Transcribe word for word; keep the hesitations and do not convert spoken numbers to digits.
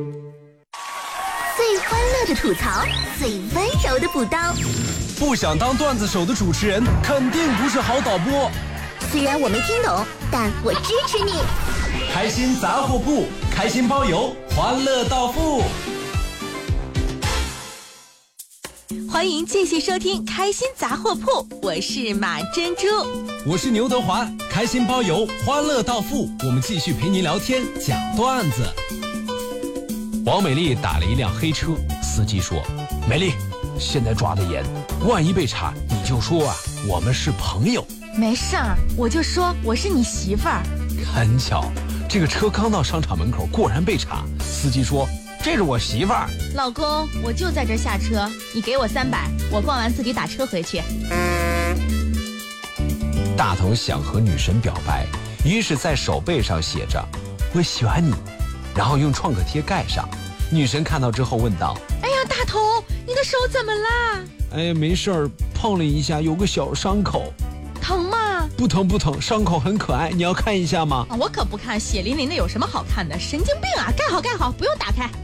最欢乐的吐槽，最温柔的补刀。 不想当段子手的主持人，肯定不是好导播。 虽然我没听懂，但我支持你。 开心杂货铺，开心包邮，欢乐到付。 欢迎继续收听开心杂货铺，我是马珍珠， 我是牛德华。开心包邮，欢乐到付，我们继续陪您聊天讲段子。王美丽打了一辆黑车，司机说：美丽，现在抓得严，万一被查，你就说啊，我们是朋友。 没事儿，我就说我是你媳妇儿。 很巧，这个车刚到商场门口，果然被查。司机说：这是我媳妇儿。 老公，我就在这下车，你给我三百，我逛完自己打车回去。 大头想和女神表白，于是在手背上写着我喜欢你，然后用创可贴盖上。女神看到之后问道： 哎呀，大头，你的手怎么啦？ 哎，没事儿，碰了一下，有个小伤口。 疼吗？ 不疼不疼，伤口很可爱，你要看一下吗？ 我可不看，血淋淋的有什么好看的？神经病啊！盖好盖好，不用打开。